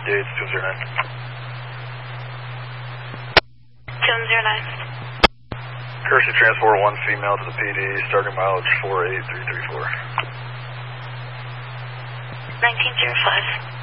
Gates, 209. 209. Courtesy transport 1 female to the PD, starting mileage 48334. 1905.